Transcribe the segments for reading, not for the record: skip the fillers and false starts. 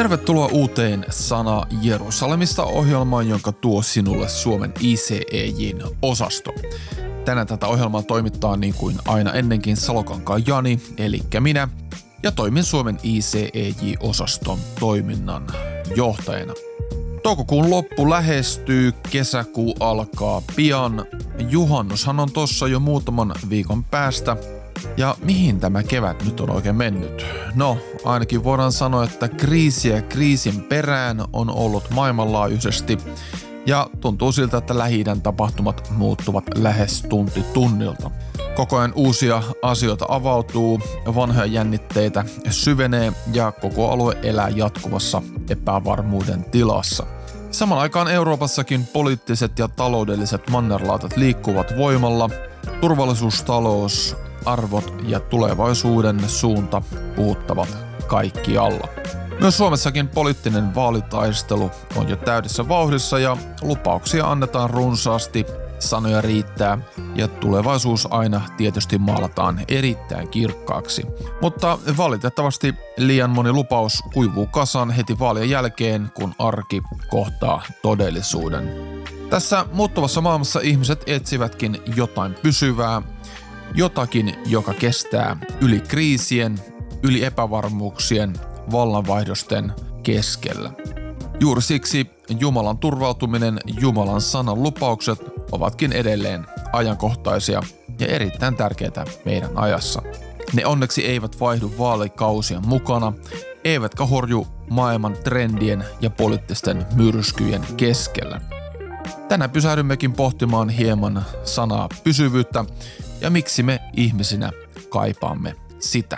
Tervetuloa uuteen Sana Jerusalemista -ohjelmaan, jonka tuo sinulle Suomen ICEJ:n osasto. Tänään tätä ohjelmaa toimittaa niin kuin aina ennenkin Salokankaan Jani, eli minä, ja toimin Suomen ICEJ-osaston toiminnan johtajana. Toukokuun loppu lähestyy, kesäkuu alkaa pian. Juhannushan on tossa jo muutaman viikon päästä. Ja mihin tämä kevät nyt on oikein mennyt? No, ainakin voidaan sanoa, että kriisiä kriisin perään on ollut maailmanlaajuisesti. Ja tuntuu siltä, että Lähi-idän tapahtumat muuttuvat lähes tunti tunnilta. Koko ajan uusia asioita avautuu, vanhoja jännitteitä syvenee ja koko alue elää jatkuvassa epävarmuuden tilassa. Samaan aikaan Euroopassakin poliittiset ja taloudelliset mannerlaatat liikkuvat voimalla. Turvallisuustalous, arvot ja tulevaisuuden suunta puhuttavat kaikkialla. Myös Suomessakin poliittinen vaalitaistelu on jo täydessä vauhdissa ja lupauksia annetaan runsaasti, sanoja riittää ja tulevaisuus aina tietysti maalataan erittäin kirkkaaksi. Mutta valitettavasti liian moni lupaus kuivuu kasaan heti vaalien jälkeen, kun arki kohtaa todellisuuden. Tässä muuttuvassa maailmassa ihmiset etsivätkin jotain pysyvää, jotakin, joka kestää yli kriisien, yli epävarmuuksien, vallanvaihdosten keskellä. Juuri siksi Jumalan turvautuminen, Jumalan sanan lupaukset ovatkin edelleen ajankohtaisia ja erittäin tärkeitä meidän ajassa. Ne onneksi eivät vaihdu vaalikausien mukana, eivätkä horju maailman trendien ja poliittisten myrskyjen keskellä. Tänään pysähdymmekin pohtimaan hieman sanaa pysyvyyttä ja miksi me ihmisinä kaipaamme sitä.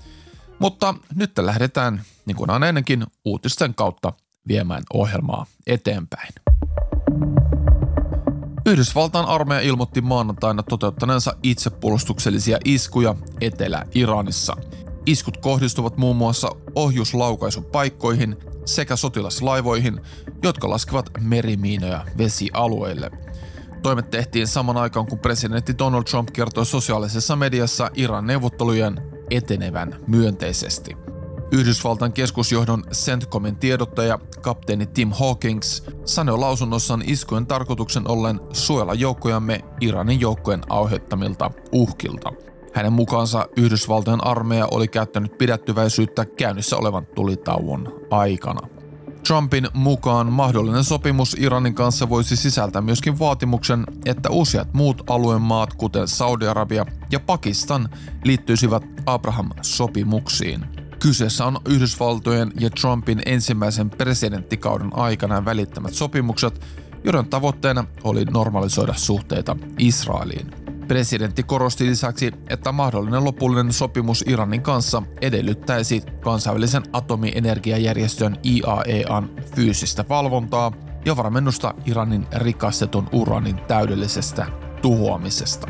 Mutta nyt lähdetään, niin kuin aina ennenkin, uutisten kautta viemään ohjelmaa eteenpäin. Yhdysvaltain armeija ilmoitti maanantaina toteuttaneensa itsepuolustuksellisia iskuja Etelä-Iranissa. Iskut kohdistuvat muun muassa ohjuslaukaisupaikkoihin sekä sotilaslaivoihin, jotka laskevat merimiinoja vesialueille. Toimet tehtiin saman aikaan, kun presidentti Donald Trump kertoi sosiaalisessa mediassa Iran neuvottelujen etenevän myönteisesti. Yhdysvaltain keskusjohdon CENTCOMin tiedottaja kapteeni Tim Hawkins sanoi lausunnossaan iskujen tarkoituksen ollen suojella joukkojamme Iranin joukkojen aiheuttamilta uhkilta. Hänen mukaansa Yhdysvaltojen armeija oli käyttänyt pidättyväisyyttä käynnissä olevan tulitauon aikana. Trumpin mukaan mahdollinen sopimus Iranin kanssa voisi sisältää myöskin vaatimuksen, että useat muut alueen maat, kuten Saudi-Arabia ja Pakistan, liittyisivät Abraham-sopimuksiin. Kyseessä on Yhdysvaltojen ja Trumpin ensimmäisen presidenttikauden aikana välittämät sopimukset, joiden tavoitteena oli normalisoida suhteita Israeliin. Presidentti korosti lisäksi, että mahdollinen lopullinen sopimus Iranin kanssa edellyttäisi kansainvälisen atomienergiajärjestön IAEAn fyysistä valvontaa ja varmennusta Iranin rikastetun uraanin täydellisestä tuhoamisesta.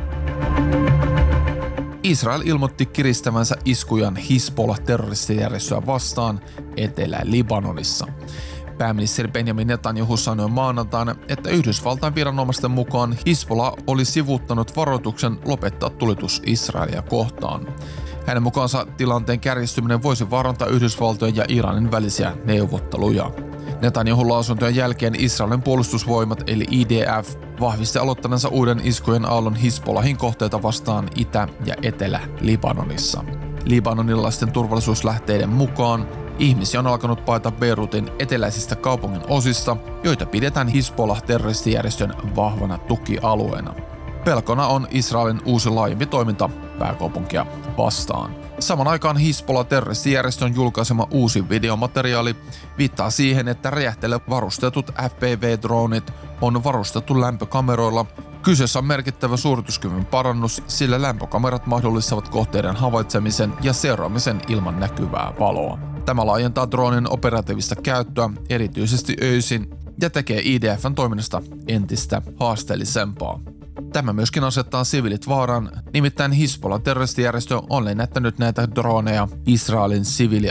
Israel ilmoitti kiristävänsä iskujaan Hizbollah-terroristijärjestöä vastaan Etelä-Libanonissa. Pääministeri Benjamin Netanyahu sanoi maanantaina, että Yhdysvaltain viranomaisten mukaan Hizbollah oli sivuuttanut varoituksen lopettaa tulitus Israelia kohtaan. Hänen mukaansa tilanteen kärjistyminen voisi vaarantaa Yhdysvaltojen ja Iranin välisiä neuvotteluja. Netanyahun lausuntojen jälkeen Israelin puolustusvoimat eli IDF vahvisti aloittaneensa uuden iskujen aallon Hizbollahin kohteita vastaan Itä- ja Etelä-Libanonissa. Libanonilaisten turvallisuuslähteiden mukaan ihmisiä on alkanut paeta Beirutin eteläisistä kaupungin osista, joita pidetään Hizbollah-terroristijärjestön vahvana tukialueena. Pelkona on Israelin uusi laajempi toiminta pääkaupunkia vastaan. Saman aikaan Hizbollah-terroristijärjestön julkaisema uusi videomateriaali viittaa siihen, että räjähteille varustetut FPV-droonit on varustettu lämpökameroilla. Kyseessä on merkittävä suorituskyvyn parannus, sillä lämpökamerat mahdollistavat kohteiden havaitsemisen ja seuraamisen ilman näkyvää valoa. Tämä laajentaa droonin operatiivista käyttöä erityisesti öisin ja tekee IDF:n toiminnasta entistä haasteellisempaa. Tämä myöskin asettaa siviilit vaaraan, nimittäin Hizbollah-terroristijärjestö on lennättänyt näitä droneja Israelin